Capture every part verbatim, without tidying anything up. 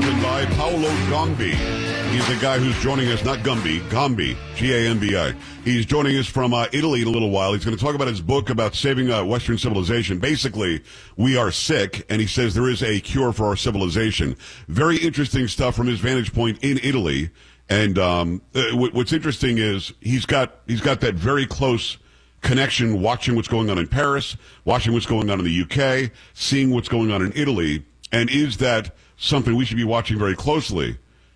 stopping by. Paolo Gombi. He's the guy who's joining us, not Gumby, Gombi, G A M B I. He's joining us from uh, Italy in a little while. He's going to talk about his book about saving uh, Western civilization. Basically, we are sick, and he says there is a cure for our civilization. Very interesting stuff from his vantage point in Italy. And um, what's interesting is he's got he's got that very close connection, watching what's going on in Paris, watching what's going on in the U K, seeing what's going on in Italy. And is that something we should be watching very closely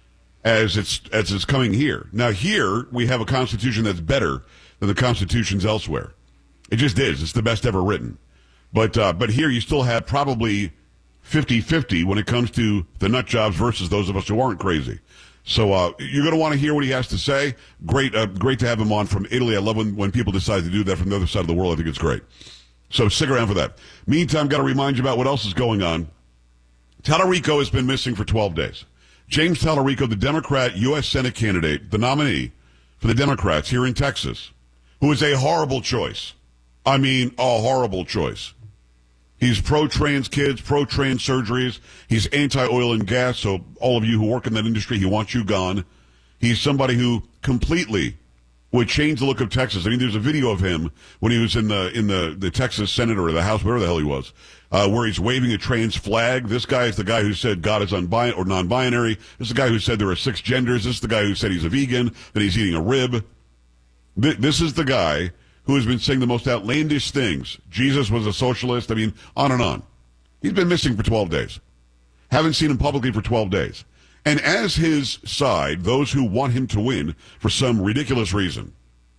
as it's as it's coming here? Now, here we have a constitution that's better than the constitutions elsewhere. It just is. It's the best ever written. But uh, but here you still have probably fifty-fifty when it comes to the nut jobs versus those of us who aren't crazy. So uh, you're going to want to hear what he has to say. Great, uh, great to have him on from Italy. I love when, when people decide to do that from the other side of the world. I think it's great. So stick around for that. Meantime, got to remind you about what else is going on. Tallarico has been missing for twelve days. James Tallarico, the Democrat U S Senate candidate, the nominee for the Democrats here in Texas, who is a horrible choice. I mean, a horrible choice. He's pro-trans kids, pro-trans surgeries. He's anti-oil and gas, so all of you who work in that industry, he wants you gone. He's somebody who completely would change the look of Texas. I mean, there's a video of him when he was in the in the, the Texas Senate or the House, wherever the hell he was, uh, where he's waving a trans flag. This guy is the guy who said God is unbi- or non-binary. This is the guy who said there are six genders. This is the guy who said he's a vegan, that he's eating a rib. Th- this is the guy who has been saying the most outlandish things. Jesus was a socialist. I mean, on and on. He's been missing for twelve days. Haven't seen him publicly for twelve days. And as his side, those who want him to win for some ridiculous reason,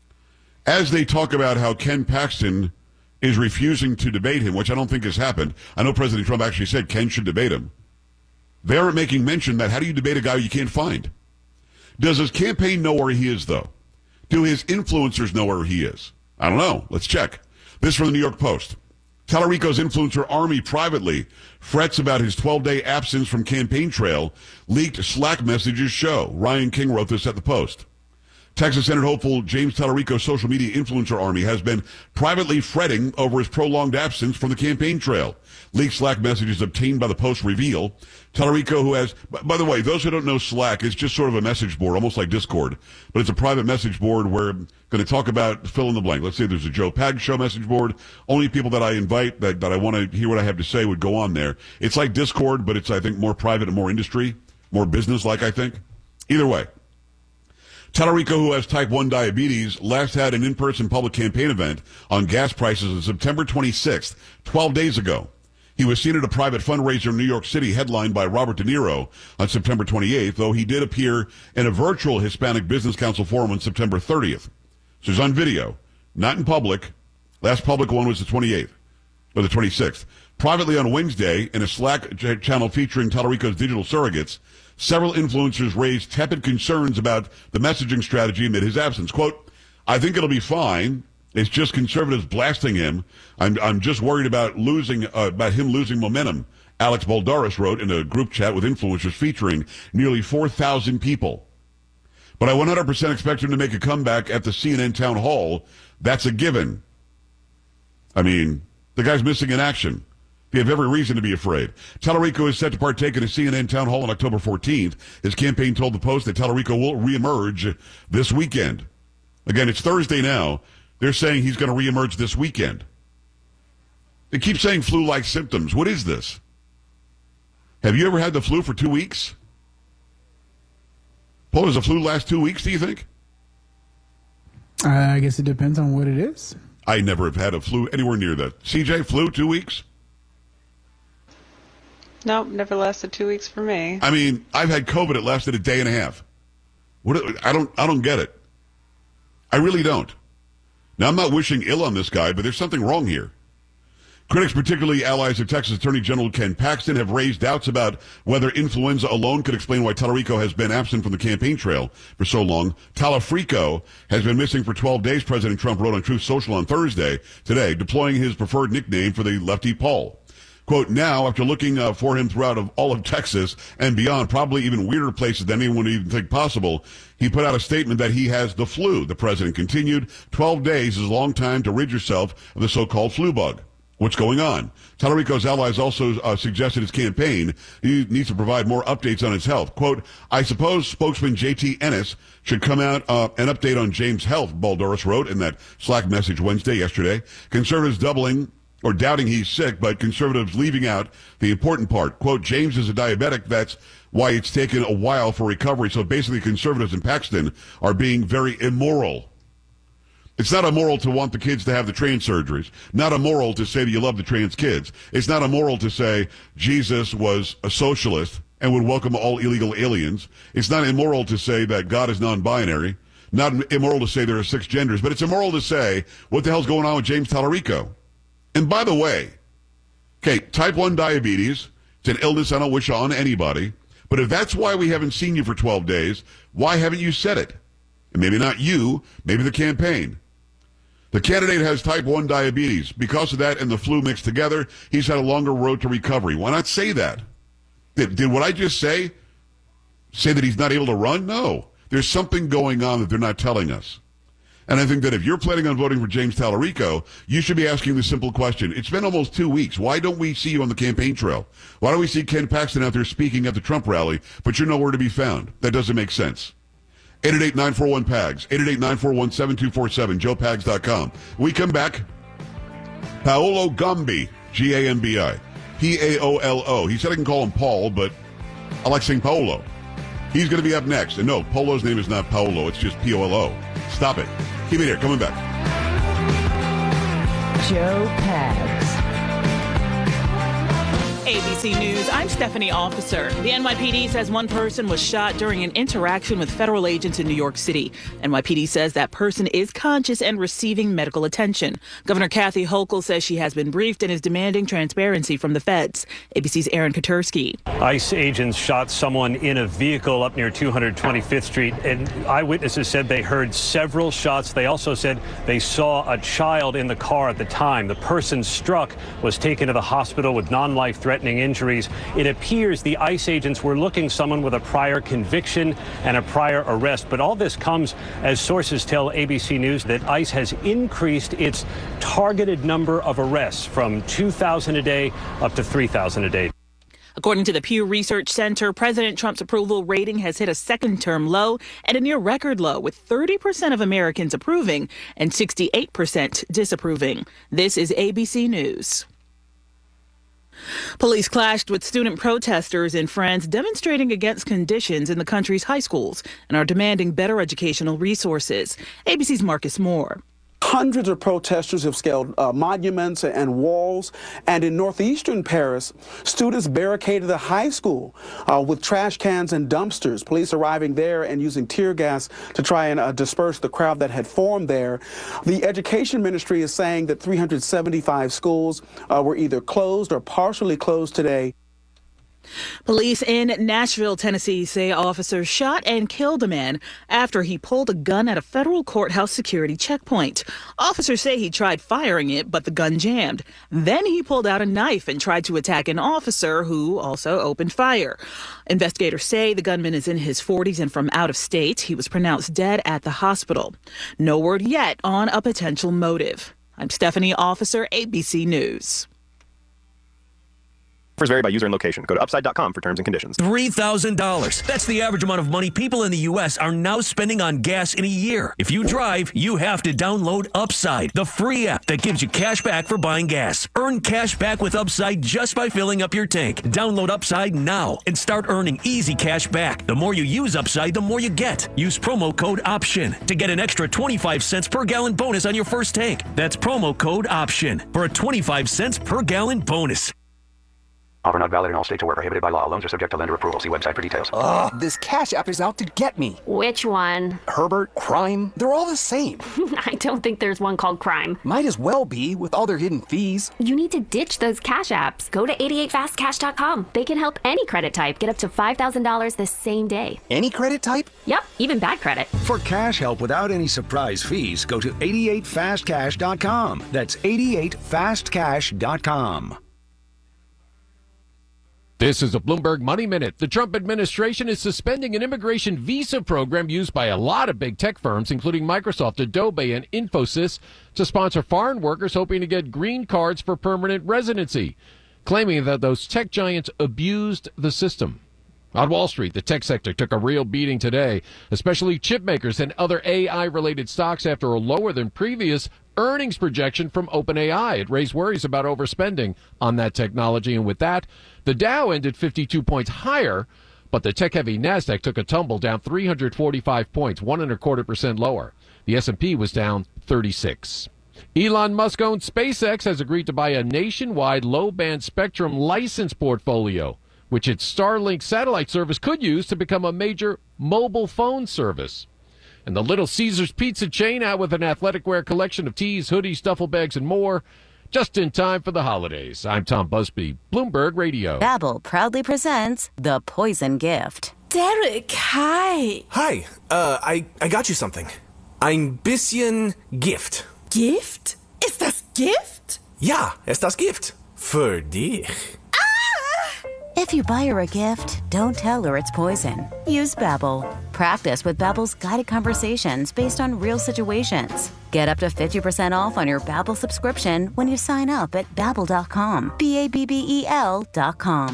as they talk about how Ken Paxton is refusing to debate him, which I don't think has happened. I know President Trump actually said Ken should debate him. They're making mention that how do you debate a guy you can't find? Does his campaign know where he is, though? Do his influencers know where he is? I don't know. Let's check. This from the New York Post. Tallarico's influencer army privately frets about his twelve-day absence from campaign trail. Leaked Slack messages show. Ryan King wrote this at the Post. Texas Senate hopeful James Tallarico's social media influencer army has been privately fretting over his prolonged absence from the campaign trail. Leaked Slack messages obtained by the Post reveal Tallarico, who has, by the way, those who don't know Slack, is just sort of a message board, almost like Discord, but it's a private message board where I'm going to talk about fill in the blank. Let's say there's a Joe Pag show message board. Only people that I invite that, that I want to hear what I have to say would go on there. It's like Discord, but it's, I think, more private and more industry, more business-like, I think. Either way. Tallarico, who has type one diabetes, last had an in-person public campaign event on gas prices on September twenty-sixth, twelve days ago. He was seen at a private fundraiser in New York City headlined by Robert De Niro on September twenty-eighth, though he did appear in a virtual Hispanic Business Council forum on September thirtieth. So it's on video, not in public. Last public one was the twenty-eighth, or the twenty-sixth. Privately on Wednesday, in a Slack ch- channel featuring Tallarico's digital surrogates, several influencers raised tepid concerns about the messaging strategy amid his absence. Quote, I think it'll be fine. It's just conservatives blasting him. I'm I'm just worried about losing uh, about him losing momentum. Alex Baldaris wrote in a group chat with influencers featuring nearly four thousand people. But I one hundred percent expect him to make a comeback at the C N N town hall. That's a given. I mean, the guy's missing in action. They have every reason to be afraid. Tallarico is set to partake in a C N N town hall on October fourteenth. His campaign told the Post that Tallarico will reemerge this weekend. Again, it's Thursday now. They're saying he's going to reemerge this weekend. They keep saying flu-like symptoms. What is this? Have you ever had the flu for two weeks? Paul, does the flu last two weeks, do you think? Uh, I guess it depends on what it is. I never have had a flu anywhere near that. C J, flu, two weeks? Nope, never lasted two weeks for me. I mean, I've had COVID. It lasted a day and a half. What? I don't. I don't get it. I really don't. Now, I'm not wishing ill on this guy, but there's something wrong here. Critics, particularly allies of Texas Attorney General Ken Paxton, have raised doubts about whether influenza alone could explain why Tallarico has been absent from the campaign trail for so long. Tallafrico has been missing for twelve days, President Trump wrote on Truth Social on Thursday, today, deploying his preferred nickname for the lefty Paul. Quote, now, after looking uh, for him throughout of all of Texas and beyond, probably even weirder places than anyone would even think possible, he put out a statement that he has the flu. The president continued, twelve days is a long time to rid yourself of the so-called flu bug. what's going on. Tallarico's allies also uh, suggested his campaign he needs to provide more updates on his health. Quote, I suppose spokesman J T Ennis should come out uh, and update on James' health, Balderas wrote in that Slack message Wednesday, yesterday. Conservatives doubling or doubting he's sick, but conservatives leaving out the important part. Quote, James is a diabetic. That's why it's taken a while for recovery. So basically conservatives in Paxton are being very immoral. It's not immoral to want the kids to have the trans surgeries. Not immoral to say that you love the trans kids. It's not immoral to say Jesus was a socialist and would welcome all illegal aliens. It's not immoral to say that God is non-binary. Not immoral to say there are six genders. But it's immoral to say, what the hell's going on with James Tallarico? And by the way, okay, type one diabetes, it's an illness I don't wish on anybody. But if that's why we haven't seen you for twelve days, why haven't you said it? And maybe not you, maybe the campaign. The candidate has type one diabetes. Because of that and the flu mixed together, he's had a longer road to recovery. Why not say that? Did, did what I just say say that he's not able to run? No. There's something going on that they're not telling us. And I think that if you're planning on voting for James Tallarico, you should be asking the simple question. It's been almost two weeks. Why don't we see you on the campaign trail? Why don't we see Ken Paxton out there speaking at the Trump rally, but you're nowhere to be found? That doesn't make sense. eight eight eight, nine four one, P A G S, eight eight eight, nine four one, seven two four seven, joe pags dot com. We come back. Paolo Gambi, G A M B I. P A O L O. He said I can call him Paul, but I like saying Paolo. He's going to be up next. And no, Polo's name is not Paolo. It's just P O L O. Stop it. Keep it here. Coming back. Joe Pags. A B C News, I'm Stephanie Officer. The N Y P D says one person was shot during an interaction with federal agents in New York City. N Y P D says that person is conscious and receiving medical attention. Governor Kathy Hochul says she has been briefed and is demanding transparency from the feds. A B C's Aaron Katersky. ICE agents shot someone in a vehicle up near two hundred twenty-fifth Street, and eyewitnesses said they heard several shots. They also said they saw a child in the car at the time. The person struck was taken to the hospital with non-life-threatening injuries. It appears the ICE agents were looking someone with a prior conviction and a prior arrest. But all this comes as sources tell A B C News that ICE has increased its targeted number of arrests from two thousand a day up to three thousand a day. According to the Pew Research Center, President Trump's approval rating has hit a second-term low and a near-record low, with thirty percent of Americans approving and sixty-eight percent disapproving. This is A B C News. Police clashed with student protesters in France demonstrating against conditions in the country's high schools and are demanding better educational resources. A B C's Marcus Moore. Hundreds of protesters have scaled uh, monuments and walls, and in northeastern Paris, students barricaded the high school uh, with trash cans and dumpsters. Police arriving there and using tear gas to try and uh, disperse the crowd that had formed there. The education ministry is saying that three hundred seventy-five schools uh, were either closed or partially closed today. Police in Nashville, Tennessee say officers shot and killed a man after he pulled a gun at a federal courthouse security checkpoint. Officers say he tried firing it, but the gun jammed. Then he pulled out a knife and tried to attack an officer who also opened fire. Investigators say the gunman is in his forties and from out of state. He was pronounced dead at the hospital. No word yet on a potential motive. I'm Stephanie Officer, A B C News. Offers vary by user and location. Go to upside dot com for terms and conditions. three thousand dollars. That's the average amount of money people in the U S are now spending on gas in a year. If you drive, you have to download Upside, the free app that gives you cash back for buying gas. Earn cash back with Upside just by filling up your tank. Download Upside now and start earning easy cash back. The more you use Upside, the more you get. Use promo code OPTION to get an extra twenty-five cents per gallon bonus on your first tank. That's promo code OPTION for a twenty-five cents per gallon bonus. Offer not valid in all states or where prohibited by law. Loans are subject to lender approval. See website for details. Ugh, this Cash App is out to get me. Which one? Herbert, Crime, they're all the same. I don't think there's one called Crime. Might as well be, with all their hidden fees. You need to ditch those Cash Apps. Go to eighty-eight fast cash dot com. They can help any credit type get up to five thousand dollars the same day. Any credit type? Yep, even bad credit. For cash help without any surprise fees, go to eighty-eight fast cash dot com. That's eighty-eight fast cash dot com. This is a Bloomberg Money Minute. The Trump administration is suspending an immigration visa program used by a lot of big tech firms, including Microsoft, Adobe, and Infosys, to sponsor foreign workers hoping to get green cards for permanent residency, claiming that those tech giants abused the system. On Wall Street, the tech sector took a real beating today, especially chip makers and other A I-related stocks after a lower than previous earnings projection from OpenAI. It raised worries about overspending on that technology, and with that, the Dow ended fifty-two points higher, but the tech-heavy Nasdaq took a tumble down three hundred forty-five points, one and a quarter percent lower. The S and P was down thirty-six. Elon Musk-owned SpaceX has agreed to buy a nationwide low-band spectrum license portfolio, which its Starlink satellite service could use to become a major mobile phone service. And the Little Caesars pizza chain out with an athletic wear collection of tees, hoodies, duffel bags, and more, just in time for the holidays. I'm Tom Busby, Bloomberg Radio. Babbel proudly presents The Poison Gift. Derek, hi. Hi, uh, I, I got you something. Ein bisschen Gift. Gift? Ist das Gift? Ja, ist das Gift. Für dich. If you buy her a gift, don't tell her it's poison. Use Babbel. Practice with Babbel's guided conversations based on real situations. Get up to fifty percent off on your Babbel subscription when you sign up at babbel dot com. B A B B E L dot com.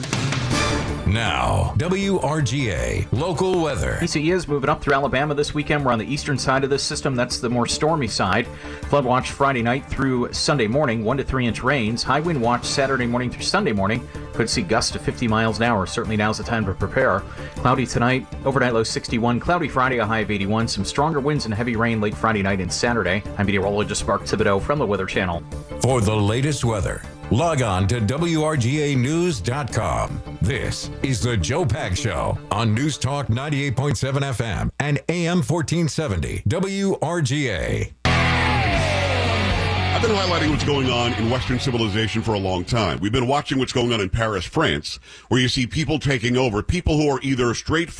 Now, W R G A local weather. E C E is moving up through Alabama this weekend. We're on the eastern side of this system. That's the more stormy side. Flood watch Friday night through Sunday morning, one to three inch rains. High wind watch Saturday morning through Sunday morning. Could see gusts to fifty miles an hour. Certainly now's the time to prepare. Cloudy tonight, overnight low sixty-one. Cloudy Friday, a high of eighty-one. Some stronger winds and heavy rain late Friday night and Saturday. I'm meteorologist Mark Thibodeau from the Weather Channel. For the latest weather, log on to W R G A news dot com. This is the Joe Pags Show on News Talk ninety-eight point seven F M and A M fourteen seventy W R G A. I've been highlighting what's going on in Western civilization for a long time. We've been watching what's going on in Paris, France, where you see people taking over, people who are either straight